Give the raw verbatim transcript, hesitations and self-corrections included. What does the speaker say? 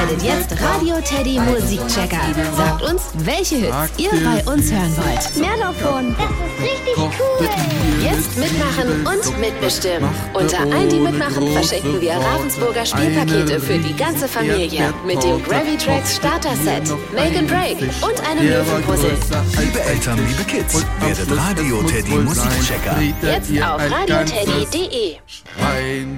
ladet jetzt Radio Teddy Musikchecker. Sagt uns, welche Hits ihr bei uns hören wollt. Mehr davon. Das ist richtig cool. Jetzt mitmachen und mitbestimmen. Unter allen, die mitmachen, verschenken wir Ravensburger Spielpakete für die ganze Familie. Mit dem Gravy Tracks Starter Set, Make and Break und einem Löwenpuzzle. Liebe Eltern, liebe Kids, werdet Radio Teddy Musikchecker. Jetzt auf radio teddy punkt de.